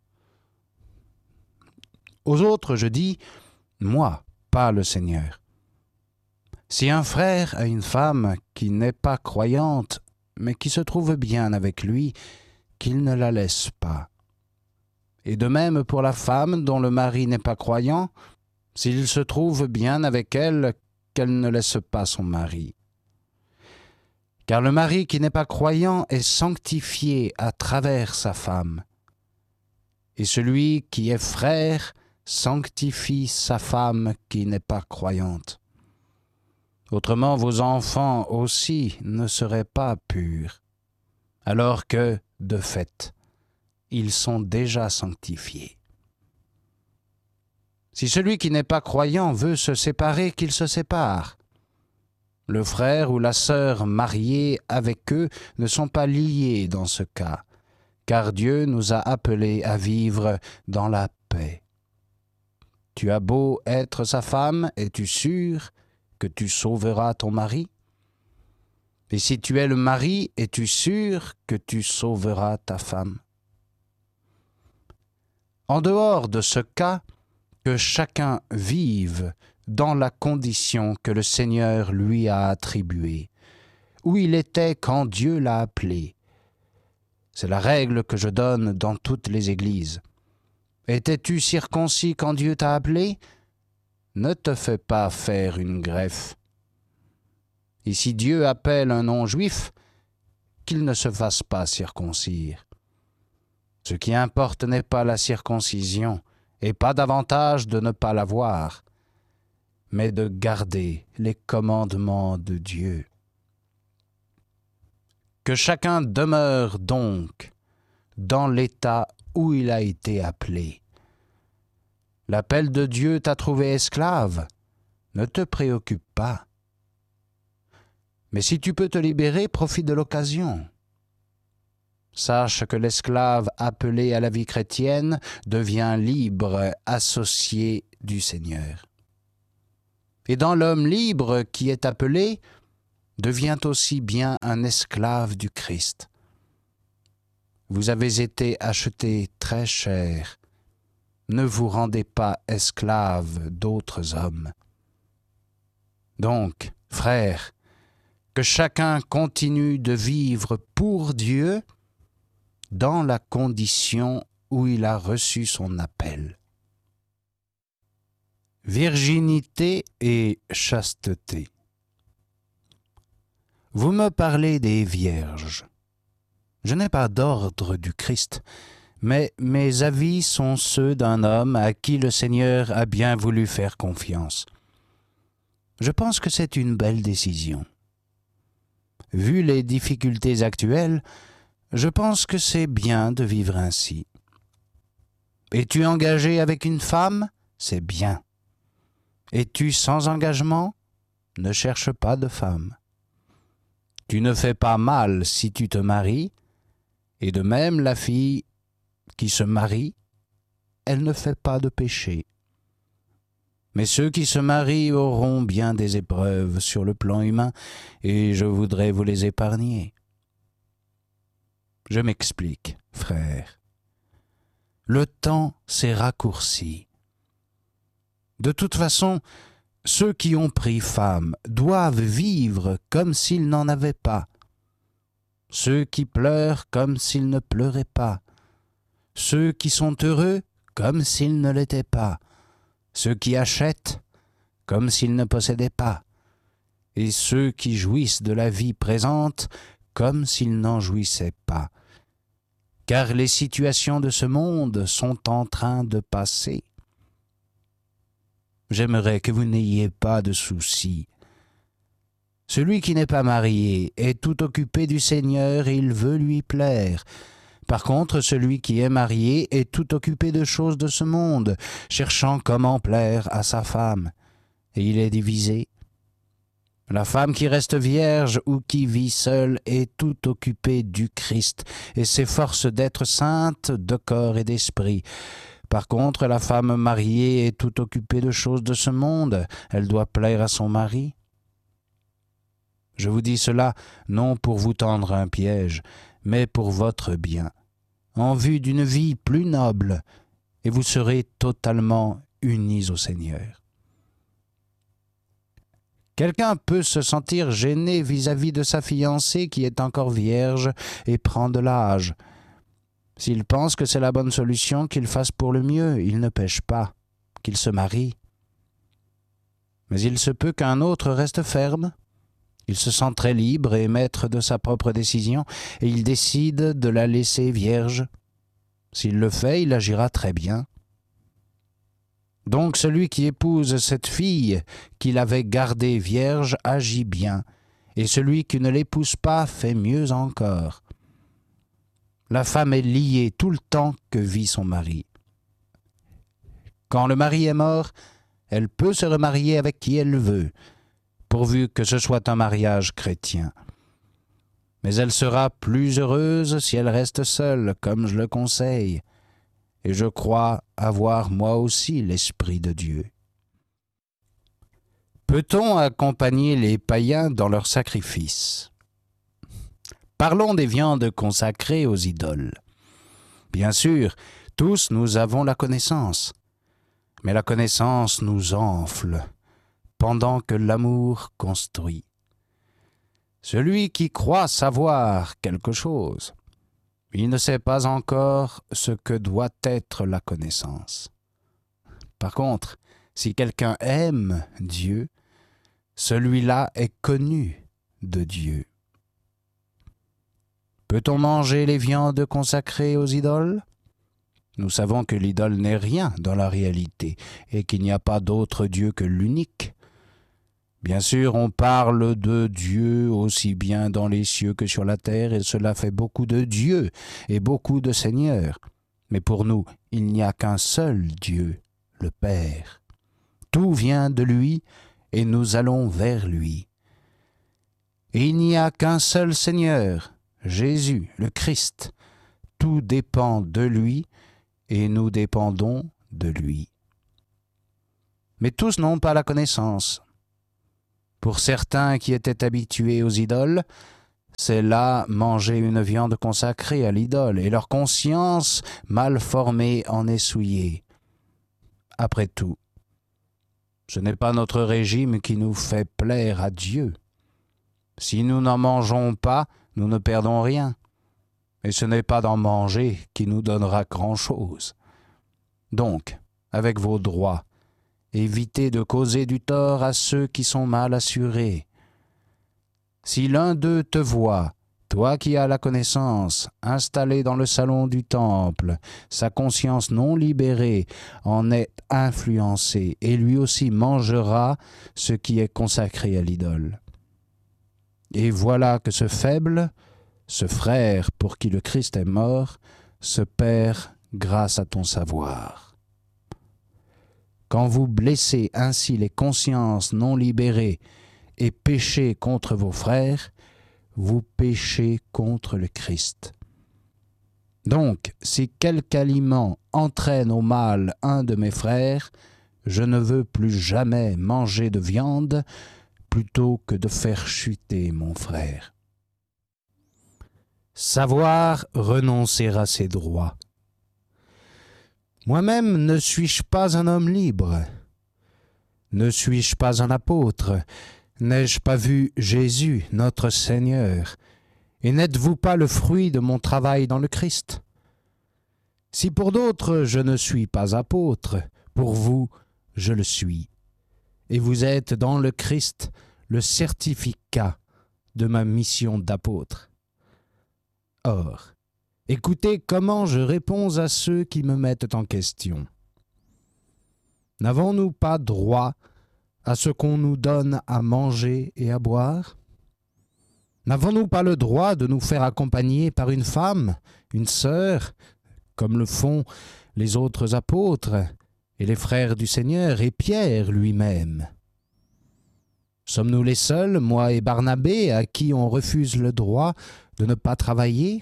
Aux autres, je dis, moi, pas le Seigneur. Si un frère a une femme qui n'est pas croyante, mais qui se trouve bien avec lui, qu'il ne la laisse pas. Et de même pour la femme dont le mari n'est pas croyant, s'il se trouve bien avec elle, qu'elle ne laisse pas son mari. Car le mari qui n'est pas croyant est sanctifié à travers sa femme. Et celui qui est frère sanctifie sa femme qui n'est pas croyante. Autrement, vos enfants aussi ne seraient pas purs, alors que, de fait, ils sont déjà sanctifiés. Si celui qui n'est pas croyant veut se séparer, qu'il se sépare. Le frère ou la sœur mariés avec eux ne sont pas liés dans ce cas, car Dieu nous a appelés à vivre dans la paix. Tu as beau être sa femme, es-tu sûr que tu sauveras ton mari? Et si tu es le mari, es-tu sûr que tu sauveras ta femme? En dehors de ce cas, que chacun vive dans la condition que le Seigneur lui a attribuée, où il était quand Dieu l'a appelé. C'est la règle que je donne dans toutes les églises. Étais-tu circoncis quand Dieu t'a appelé? Ne te fais pas faire une greffe. Et si Dieu appelle un non-juif, qu'il ne se fasse pas circoncire. Ce qui importe n'est pas la circoncision, et pas davantage de ne pas l'avoir, mais de garder les commandements de Dieu. Que chacun demeure donc dans l'état où il a été appelé. L'appel de Dieu t'a trouvé esclave, ne te préoccupe pas. Mais si tu peux te libérer, profite de l'occasion. Sache que l'esclave appelé à la vie chrétienne devient libre, associé du Seigneur. Et dans l'homme libre qui est appelé, devient aussi bien un esclave du Christ. Vous avez été achetés très cher. Ne vous rendez pas esclaves d'autres hommes. Donc, frères, que chacun continue de vivre pour Dieu dans la condition où il a reçu son appel. Virginité et chasteté. Vous me parlez des vierges. Je n'ai pas d'ordre du Christ, mais mes avis sont ceux d'un homme à qui le Seigneur a bien voulu faire confiance. Je pense que c'est une belle décision. Vu les difficultés actuelles, je pense que c'est bien de vivre ainsi. Es-tu engagé avec une femme? C'est bien. Es-tu sans engagement? Ne cherche pas de femme. Tu ne fais pas mal si tu te maries, et de même la fille qui se marie, elle ne fait pas de péché. Mais ceux qui se marient auront bien des épreuves sur le plan humain, et je voudrais vous les épargner. Je m'explique, frère. Le temps s'est raccourci. De toute façon, ceux qui ont pris femme doivent vivre comme s'ils n'en avaient pas. Ceux qui pleurent comme s'ils ne pleuraient pas. Ceux qui sont heureux comme s'ils ne l'étaient pas. Ceux qui achètent comme s'ils ne possédaient pas. Et ceux qui jouissent de la vie présente comme s'ils n'en jouissaient pas. Car les situations de ce monde sont en train de passer. J'aimerais que vous n'ayez pas de soucis. Celui qui n'est pas marié est tout occupé du Seigneur et il veut lui plaire. Par contre, celui qui est marié est tout occupé de choses de ce monde, cherchant comment plaire à sa femme. Et il est divisé. La femme qui reste vierge ou qui vit seule est tout occupée du Christ et s'efforce d'être sainte de corps et d'esprit. Par contre, la femme mariée est tout occupée de choses de ce monde. Elle doit plaire à son mari. Je vous dis cela non pour vous tendre un piège, mais pour votre bien, en vue d'une vie plus noble, et vous serez totalement unis au Seigneur. Quelqu'un peut se sentir gêné vis-à-vis de sa fiancée qui est encore vierge et prend de l'âge. S'il pense que c'est la bonne solution, qu'il fasse pour le mieux, il ne pêche pas, qu'il se marie. Mais il se peut qu'un autre reste ferme. Il se sent très libre et maître de sa propre décision, et il décide de la laisser vierge. S'il le fait, il agira très bien. Donc celui qui épouse cette fille qu'il avait gardée vierge agit bien, et celui qui ne l'épouse pas fait mieux encore. La femme est liée tout le temps que vit son mari. Quand le mari est mort, elle peut se remarier avec qui elle veut, pourvu que ce soit un mariage chrétien. Mais elle sera plus heureuse si elle reste seule, comme je le conseille, et je crois avoir moi aussi l'Esprit de Dieu. Peut-on accompagner les païens dans leurs sacrifices? Parlons des viandes consacrées aux idoles. Bien sûr, tous nous avons la connaissance, mais la connaissance nous enfle, pendant que l'amour construit. Celui qui croit savoir quelque chose, il ne sait pas encore ce que doit être la connaissance. Par contre, si quelqu'un aime Dieu, celui-là est connu de Dieu. Peut-on manger les viandes consacrées aux idoles? Nous savons que l'idole n'est rien dans la réalité et qu'il n'y a pas d'autre Dieu que l'unique. Bien sûr, on parle de Dieu aussi bien dans les cieux que sur la terre, et cela fait beaucoup de dieux et beaucoup de seigneurs. Mais pour nous, il n'y a qu'un seul Dieu, le Père. Tout vient de lui et nous allons vers lui. Et il n'y a qu'un seul Seigneur, Jésus, le Christ, tout dépend de lui et nous dépendons de lui. Mais tous n'ont pas la connaissance. Pour certains qui étaient habitués aux idoles, c'est là manger une viande consacrée à l'idole, et leur conscience mal formée en est souillée. Après tout, ce n'est pas notre régime qui nous fait plaire à Dieu. Si nous n'en mangeons pas, nous ne perdons rien. Et ce n'est pas d'en manger qui nous donnera grand-chose. Donc, avec vos droits, évitez de causer du tort à ceux qui sont mal assurés. Si l'un d'eux te voit, toi qui as la connaissance, installé dans le salon du temple, sa conscience non libérée en est influencée, et lui aussi mangera ce qui est consacré à l'idole. Et voilà que ce faible, ce frère pour qui le Christ est mort, se perd grâce à ton savoir. Quand vous blessez ainsi les consciences non libérées et péchez contre vos frères, vous péchez contre le Christ. Donc, si quelque aliment entraîne au mal un de mes frères, je ne veux plus jamais manger de viande plutôt que de faire chuter mon frère. Savoir renoncer à ses droits. Moi-même ne suis-je pas un homme libre? Ne suis-je pas un apôtre? N'ai-je pas vu Jésus, notre Seigneur? Et n'êtes-vous pas le fruit de mon travail dans le Christ? Si pour d'autres je ne suis pas apôtre, pour vous je le suis. Et vous êtes dans le Christ le certificat de ma mission d'apôtre. Or, écoutez comment je réponds à ceux qui me mettent en question. N'avons-nous pas droit à ce qu'on nous donne à manger et à boire? N'avons-nous pas le droit de nous faire accompagner par une femme, une sœur, comme le font les autres apôtres et les frères du Seigneur et Pierre lui-même? Sommes-nous les seuls, moi et Barnabé, à qui on refuse le droit de ne pas travailler?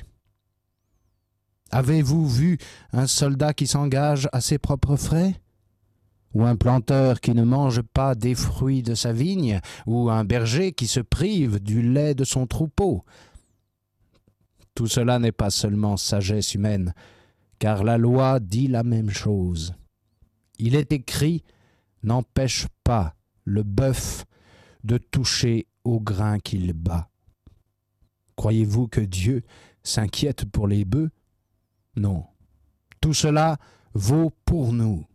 Avez-vous vu un soldat qui s'engage à ses propres frais? Ou un planteur qui ne mange pas des fruits de sa vigne? Ou un berger qui se prive du lait de son troupeau? Tout cela n'est pas seulement sagesse humaine, car la loi dit la même chose. Il est écrit « N'empêche pas le bœuf de toucher au grain qu'il bat ». Croyez-vous que Dieu s'inquiète pour les bœufs? Non. Tout cela vaut pour nous.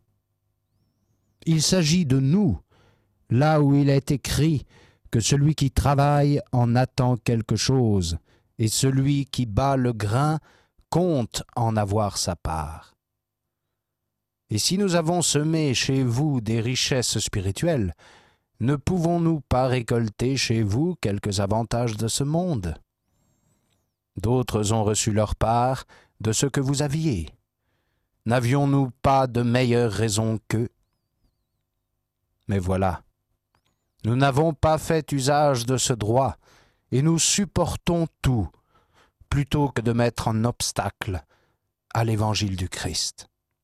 Il s'agit de nous, là où il est écrit que celui qui travaille en attend quelque chose, et celui qui bat le grain compte en avoir sa part. Et si nous avons semé chez vous des richesses spirituelles, ne pouvons-nous pas récolter chez vous quelques avantages de ce monde? D'autres ont reçu leur part de ce que vous aviez. N'avions-nous pas de meilleures raisons qu'eux? Mais voilà, nous n'avons pas fait usage de ce droit, et nous supportons tout, plutôt que de mettre en obstacle à l'évangile du Christ.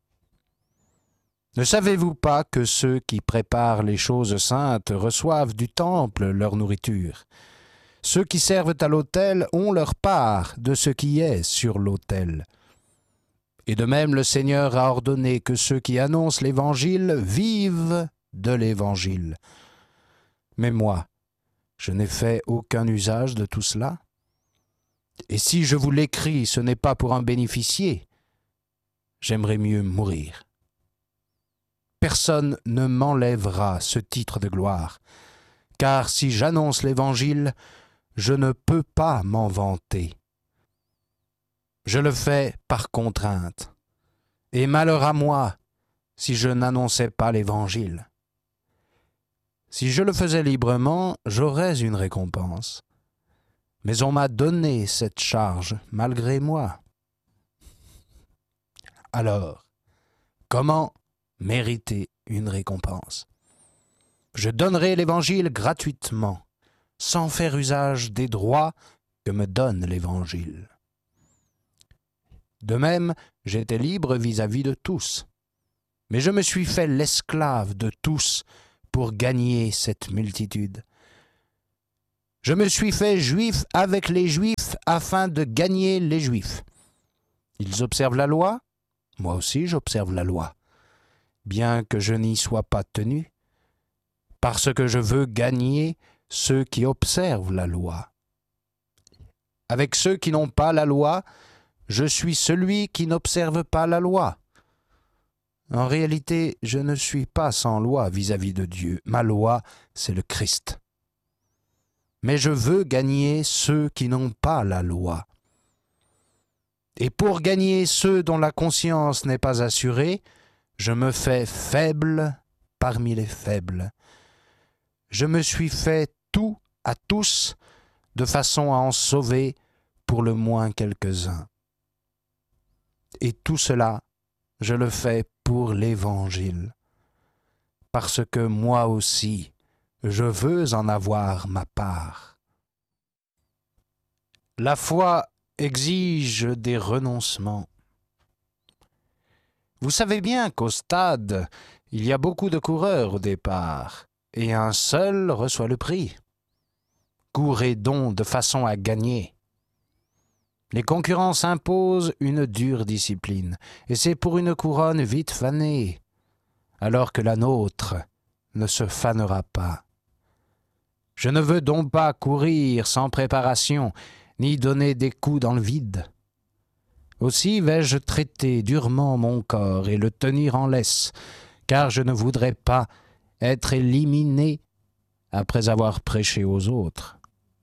Ne savez-vous pas que ceux qui préparent les choses saintes reçoivent du temple leur nourriture? Ceux qui servent à l'autel ont leur part de ce qui est sur l'autel. Et de même, le Seigneur a ordonné que ceux qui annoncent l'Évangile vivent de l'Évangile. Mais moi, je n'ai fait aucun usage de tout cela. Et si je vous l'écris, ce n'est pas pour en bénéficier. J'aimerais mieux mourir. Personne ne m'enlèvera ce titre de gloire, car si j'annonce l'Évangile, je ne peux pas m'en vanter. Je le fais par contrainte, et malheur à moi si je n'annonçais pas l'Évangile. Si je le faisais librement, j'aurais une récompense. Mais on m'a donné cette charge malgré moi. Alors, comment mériter une récompense? Je donnerai l'Évangile gratuitement, sans faire usage des droits que me donne l'Évangile. De même, j'étais libre vis-à-vis de tous. Mais je me suis fait l'esclave de tous pour gagner cette multitude. Je me suis fait juif avec les juifs afin de gagner les juifs. Ils observent la loi, moi aussi j'observe la loi, bien que je n'y sois pas tenu, parce que je veux gagner ceux qui observent la loi. Avec ceux qui n'ont pas la loi, je suis celui qui n'observe pas la loi. En réalité, je ne suis pas sans loi vis-à-vis de Dieu. Ma loi, c'est le Christ. Mais je veux gagner ceux qui n'ont pas la loi. Et pour gagner ceux dont la conscience n'est pas assurée, je me fais faible parmi les faibles. Je me suis fait tout à tous de façon à en sauver pour le moins quelques-uns. Et tout cela, je le fais pour l'Évangile, parce que moi aussi, je veux en avoir ma part. La foi exige des renoncements. Vous savez bien qu'au stade, il y a beaucoup de coureurs au départ, et un seul reçoit le prix. Courez donc de façon à gagner. Les concurrents s'imposent une dure discipline, et c'est pour une couronne vite fanée, alors que la nôtre ne se fanera pas. Je ne veux donc pas courir sans préparation, ni donner des coups dans le vide. Aussi vais-je traiter durement mon corps et le tenir en laisse, car je ne voudrais pas être éliminé après avoir prêché aux autres.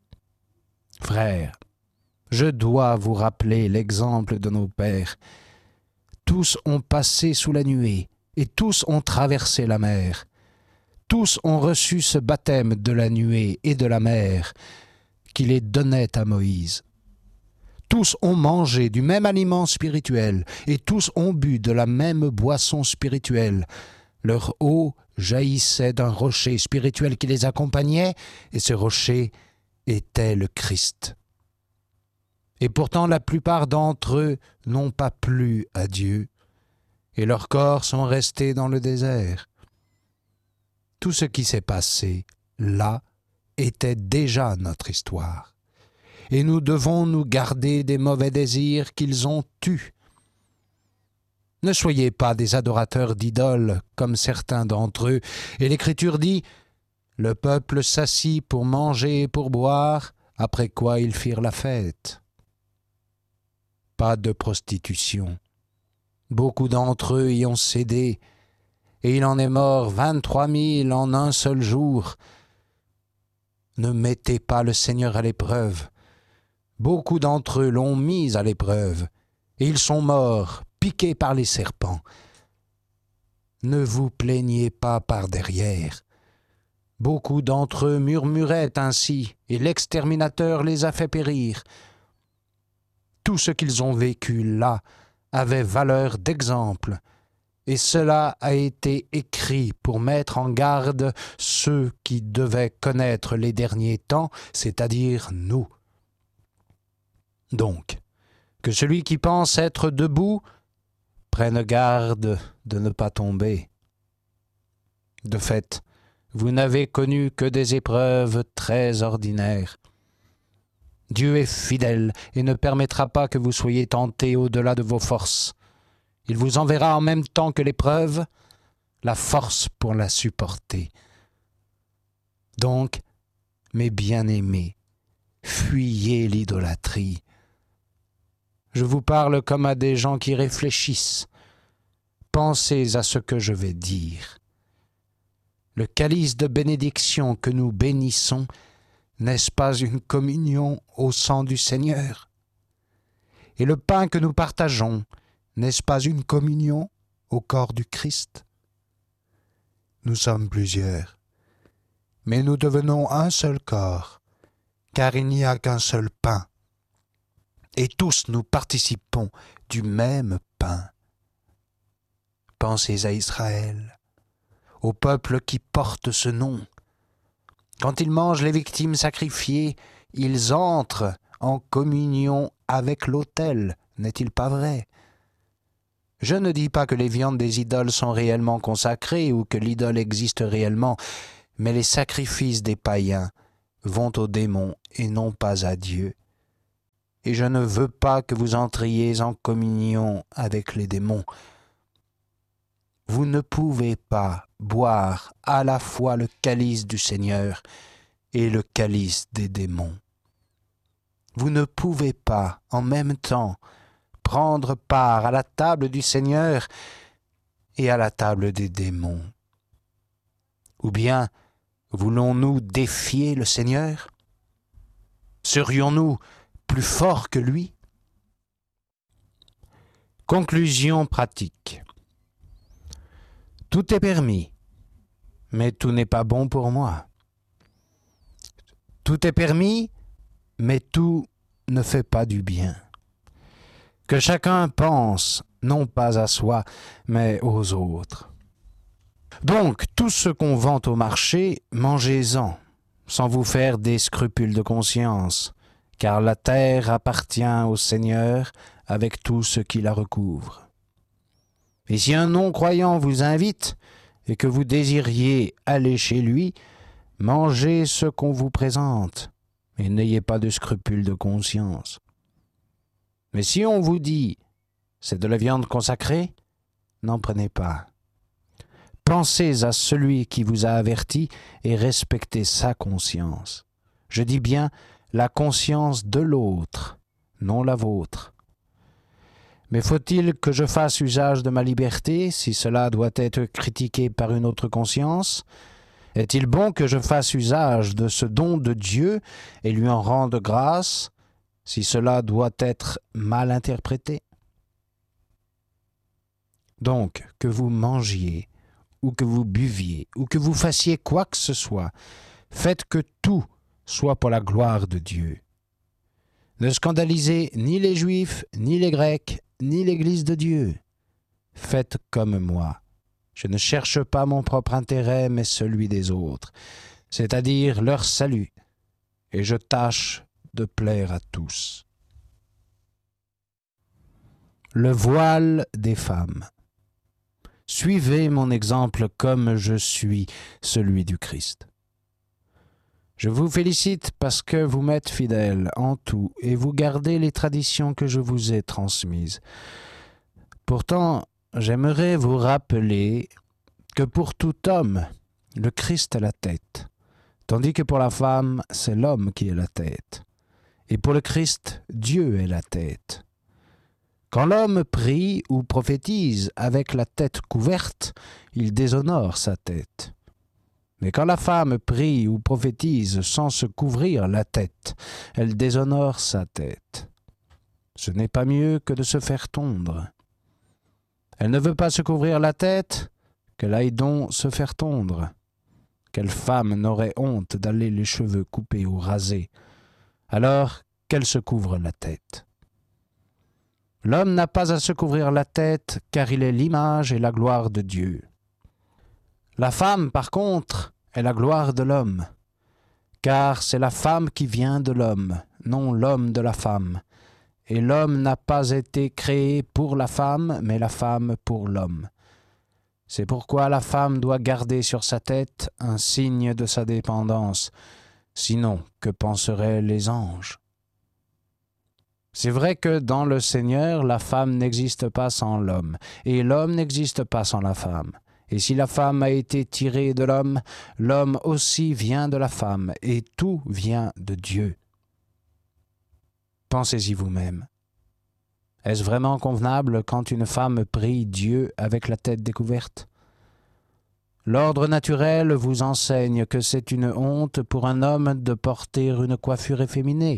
Frères, je dois vous rappeler l'exemple de nos pères. Tous ont passé sous la nuée, et tous ont traversé la mer. Tous ont reçu ce baptême de la nuée et de la mer qui les donnait à Moïse. Tous ont mangé du même aliment spirituel, et tous ont bu de la même boisson spirituelle. Leur eau jaillissait d'un rocher spirituel qui les accompagnait, et ce rocher était le Christ. Et pourtant la plupart d'entre eux n'ont pas plu à Dieu, et leurs corps sont restés dans le désert. Tout ce qui s'est passé là était déjà notre histoire, et nous devons nous garder des mauvais désirs qu'ils ont eus. Ne soyez pas des adorateurs d'idoles comme certains d'entre eux, et l'Écriture dit « Le peuple s'assit pour manger et pour boire, après quoi ils firent la fête. » Pas de prostitution. Beaucoup d'entre eux y ont cédé, et il en est mort 23 000 en un seul jour. Ne mettez pas le Seigneur à l'épreuve. Beaucoup d'entre eux l'ont mis à l'épreuve, et ils sont morts, piqués par les serpents. Ne vous plaignez pas par derrière. Beaucoup d'entre eux murmuraient ainsi, et l'exterminateur les a fait périr. Tout ce qu'ils ont vécu là avait valeur d'exemple, et cela a été écrit pour mettre en garde ceux qui devaient connaître les derniers temps, c'est-à-dire nous. Donc, que celui qui pense être debout prenne garde de ne pas tomber. De fait, vous n'avez connu que des épreuves très ordinaires. Dieu est fidèle et ne permettra pas que vous soyez tentés au-delà de vos forces. Il vous enverra en même temps que l'épreuve la force pour la supporter. Donc, mes bien-aimés, fuyez l'idolâtrie. Je vous parle comme à des gens qui réfléchissent. Pensez à ce que je vais dire. Le calice de bénédiction que nous bénissons, n'est-ce pas une communion au sang du Seigneur? Et le pain que nous partageons, n'est-ce pas une communion au corps du Christ? Nous sommes plusieurs, mais nous devenons un seul corps, car il n'y a qu'un seul pain, et tous nous participons du même pain. Pensez à Israël, au peuple qui porte ce nom. Quand ils mangent les victimes sacrifiées, ils entrent en communion avec l'autel, n'est-il pas vrai? Je ne dis pas que les viandes des idoles sont réellement consacrées ou que l'idole existe réellement, mais les sacrifices des païens vont aux démons et non pas à Dieu. Et je ne veux pas que vous entriez en communion avec les démons. Vous ne pouvez pas boire à la fois le calice du Seigneur et le calice des démons. Vous ne pouvez pas, en même temps, prendre part à la table du Seigneur et à la table des démons. Ou bien, voulons-nous défier le Seigneur? Serions-nous plus forts que lui? Conclusion pratique. Tout est permis, mais tout n'est pas bon pour moi. Tout est permis, mais tout ne fait pas du bien. Que chacun pense, non pas à soi, mais aux autres. Donc, tout ce qu'on vend au marché, mangez-en, sans vous faire des scrupules de conscience, car la terre appartient au Seigneur avec tout ce qui la recouvre. Et si un non-croyant vous invite et que vous désiriez aller chez lui, mangez ce qu'on vous présente, et n'ayez pas de scrupules de conscience. Mais si on vous dit « c'est de la viande consacrée », n'en prenez pas. Pensez à celui qui vous a averti et respectez sa conscience. Je dis bien la conscience de l'autre, non la vôtre. Mais faut-il que je fasse usage de ma liberté si cela doit être critiqué par une autre conscience? Est-il bon que je fasse usage de ce don de Dieu et lui en rende grâce si cela doit être mal interprété? Donc, que vous mangiez, ou que vous buviez, ou que vous fassiez quoi que ce soit, faites que tout soit pour la gloire de Dieu. Ne scandalisez ni les Juifs, ni les Grecs, ni l'Église de Dieu. Faites comme moi. Je ne cherche pas mon propre intérêt, mais celui des autres, c'est-à-dire leur salut, et je tâche de plaire à tous. Le voile des femmes. Suivez mon exemple comme je suis celui du Christ. Je vous félicite parce que vous m'êtes fidèles en tout et vous gardez les traditions que je vous ai transmises. Pourtant, j'aimerais vous rappeler que pour tout homme, le Christ est la tête, tandis que pour la femme, c'est l'homme qui est la tête. Et pour le Christ, Dieu est la tête. Quand l'homme prie ou prophétise avec la tête couverte, il déshonore sa tête. Mais quand la femme prie ou prophétise sans se couvrir la tête, elle déshonore sa tête. Ce n'est pas mieux que de se faire tondre. Elle ne veut pas se couvrir la tête, qu'elle aille donc se faire tondre. Quelle femme n'aurait honte d'aller les cheveux coupés ou rasés? Alors qu'elle se couvre la tête. L'homme n'a pas à se couvrir la tête, car il est l'image et la gloire de Dieu. La femme, par contre, est la gloire de l'homme, car c'est la femme qui vient de l'homme, non l'homme de la femme. Et l'homme n'a pas été créé pour la femme, mais la femme pour l'homme. C'est pourquoi la femme doit garder sur sa tête un signe de sa dépendance. Sinon, que penseraient les anges? C'est vrai que dans le Seigneur, la femme n'existe pas sans l'homme, et l'homme n'existe pas sans la femme. Et si la femme a été tirée de l'homme, l'homme aussi vient de la femme, et tout vient de Dieu. Pensez-y vous-même. Est-ce vraiment convenable quand une femme prie Dieu avec la tête découverte? L'ordre naturel vous enseigne que c'est une honte pour un homme de porter une coiffure efféminée.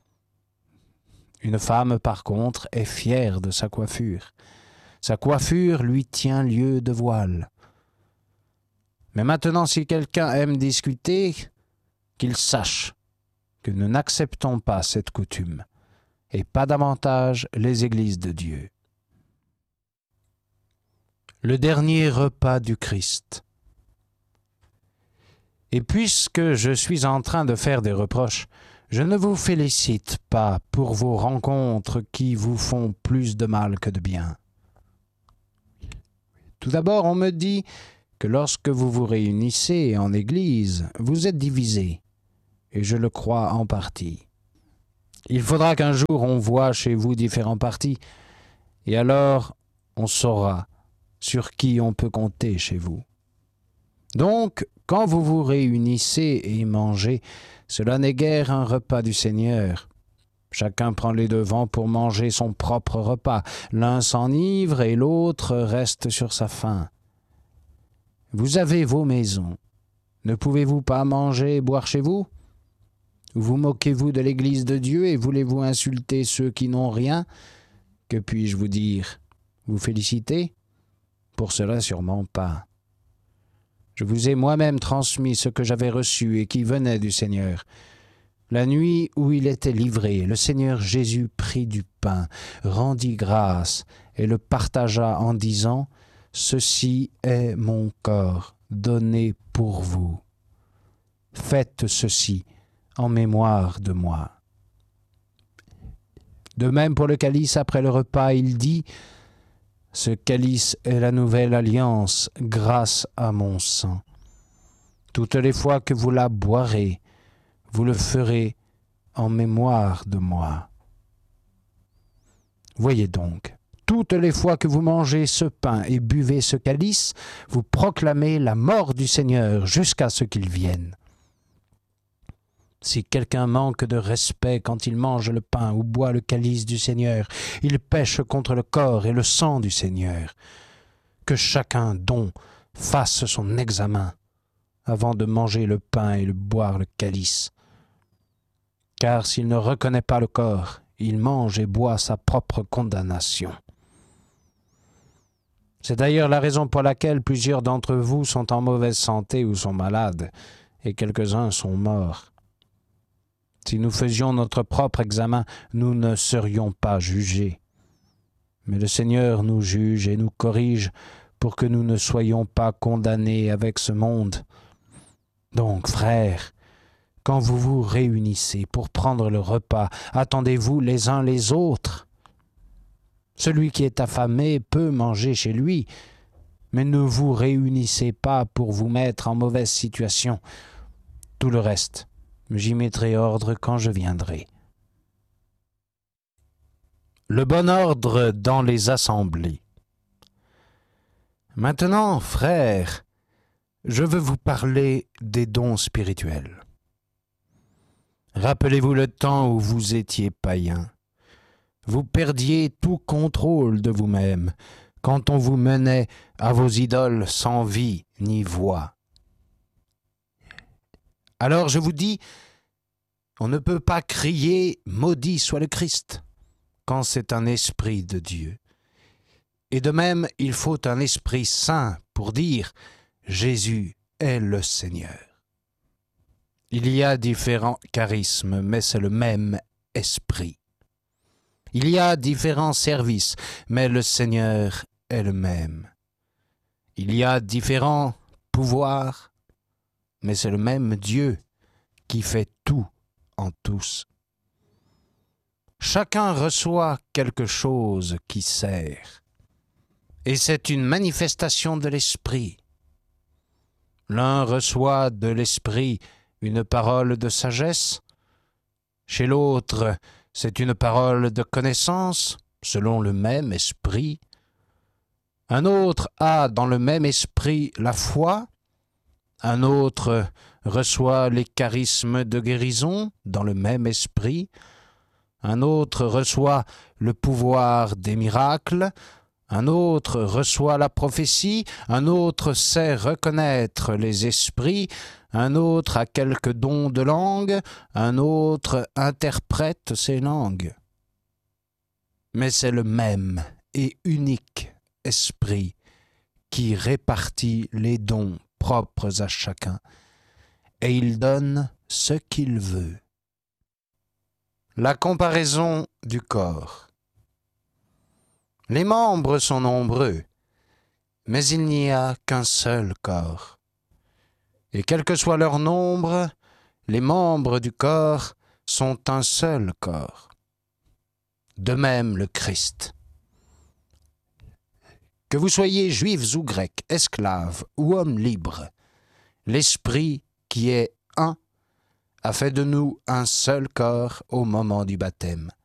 Une femme, par contre, est fière de sa coiffure. Sa coiffure lui tient lieu de voile. Mais maintenant, si quelqu'un aime discuter, qu'il sache que nous n'acceptons pas cette coutume, et pas davantage les églises de Dieu. Le dernier repas du Christ. Et puisque je suis en train de faire des reproches, je ne vous félicite pas pour vos rencontres qui vous font plus de mal que de bien. Tout d'abord, on me dit que lorsque vous vous réunissez en Église, vous êtes divisés, et je le crois en partie. Il faudra qu'un jour on voie chez vous différents partis, et alors on saura sur qui on peut compter chez vous. Donc, quand vous vous réunissez et mangez, cela n'est guère un repas du Seigneur. Chacun prend les devants pour manger son propre repas. L'un s'enivre et l'autre reste sur sa faim. Vous avez vos maisons. Ne pouvez-vous pas manger et boire chez vous? Vous moquez-vous de l'Église de Dieu et voulez-vous insulter ceux qui n'ont rien? Que puis-je vous dire? Vous féliciter? Pour cela, sûrement pas. Je vous ai moi-même transmis ce que j'avais reçu et qui venait du Seigneur. La nuit où il était livré, le Seigneur Jésus prit du pain, rendit grâce et le partagea en disant « Ceci est mon corps donné pour vous. Faites ceci en mémoire de moi. » De même pour le calice, après le repas, il dit « Ce calice est la nouvelle alliance grâce à mon sang. Toutes les fois que vous la boirez, vous le ferez en mémoire de moi. » Voyez donc, toutes les fois que vous mangez ce pain et buvez ce calice, vous proclamez la mort du Seigneur jusqu'à ce qu'il vienne. Si quelqu'un manque de respect quand il mange le pain ou boit le calice du Seigneur, il pèche contre le corps et le sang du Seigneur. Que chacun donc fasse son examen avant de manger le pain et de boire le calice. Car s'il ne reconnaît pas le corps, il mange et boit sa propre condamnation. C'est d'ailleurs la raison pour laquelle plusieurs d'entre vous sont en mauvaise santé ou sont malades, et quelques-uns sont morts. Si nous faisions notre propre examen, nous ne serions pas jugés. Mais le Seigneur nous juge et nous corrige pour que nous ne soyons pas condamnés avec ce monde. Donc, frères, quand vous vous réunissez pour prendre le repas, attendez-vous les uns les autres. Celui qui est affamé peut manger chez lui, mais ne vous réunissez pas pour vous mettre en mauvaise situation. Tout le reste, j'y mettrai ordre quand je viendrai. Le bon ordre dans les assemblées. Maintenant, frères, je veux vous parler des dons spirituels. Rappelez-vous le temps où vous étiez païens. Vous perdiez tout contrôle de vous-même quand on vous menait à vos idoles sans vie ni voix. Alors je vous dis, on ne peut pas crier « Maudit soit le Christ » quand c'est un esprit de Dieu. Et de même, il faut un esprit saint pour dire « Jésus est le Seigneur ». Il y a différents charismes, mais c'est le même esprit. Il y a différents services, mais le Seigneur est le même. Il y a différents pouvoirs, mais c'est le même Dieu qui fait tout en tous. Chacun reçoit quelque chose qui sert, et c'est une manifestation de l'Esprit. L'un reçoit de l'Esprit une parole de sagesse, chez l'autre, c'est une parole de connaissance, selon le même esprit. Un autre a dans le même esprit la foi, un autre reçoit les charismes de guérison dans le même esprit, un autre reçoit le pouvoir des miracles, un autre reçoit la prophétie, un autre sait reconnaître les esprits, un autre a quelques dons de langue, un autre interprète ces langues. Mais c'est le même et unique esprit qui répartit les dons propres à chacun, et il donne ce qu'il veut. La comparaison du corps. Les membres sont nombreux, mais il n'y a qu'un seul corps. Et quel que soit leur nombre, les membres du corps sont un seul corps. De même le Christ. Que vous soyez juifs ou grecs, esclaves ou hommes libres, l'Esprit qui est un a fait de nous un seul corps au moment du baptême.